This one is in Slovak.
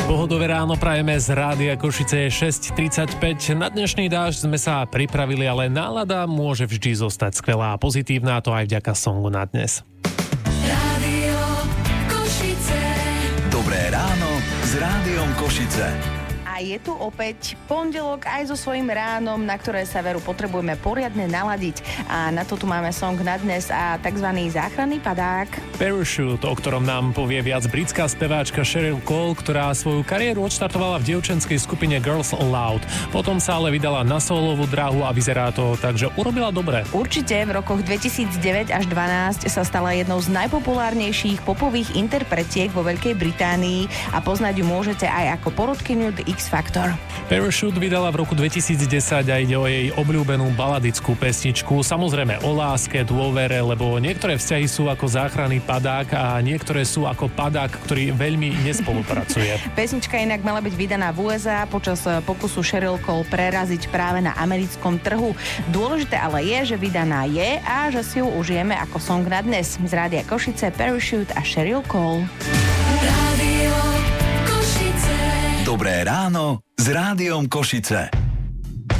Pohodové ráno prajeme z Rádia Košice 6:35. Na dnešný dážď sme sa pripravili, ale nálada môže vždy zostať skvelá a pozitívna, to aj vďaka songu na dnes. Rádio Košice. Dobré ráno s Rádiom Košice. A je tu opäť pondelok aj so svojím ránom, na ktoré sa veru potrebujeme poriadne naladiť. A na to tu máme song na dnes a tzv. Záchranný padák. Parachute, o ktorom nám povie viac britská speváčka Cheryl Cole, ktorá svoju kariéru odštartovala v dievčenskej skupine Girls Aloud. Potom sa ale vydala na solovú dráhu a vyzerá to tak, že urobila dobre. Určite v rokoch 2009 až 2012 sa stala jednou z najpopulárnejších popových interpretiek vo Veľkej Británii a poznať ju môžete aj ako porodkyňu The X Factor. Parachute vydala v roku 2010 a ide o jej obľúbenú baladickú pesničku. Samozrejme o láske, dôvere, lebo niektoré vzťahy sú ako záchranný padák a niektoré sú ako padák, ktorý veľmi nespolupracuje. Pesnička inak mala byť vydaná v USA počas pokusu Cheryl Cole preraziť práve na americkom trhu. Dôležité ale je, že vydaná je a že si ju užijeme ako song na dnes. Z Rádia Košice Parachute a Cheryl Cole. Rádio Košice. Dobré ráno s Rádiom Košice.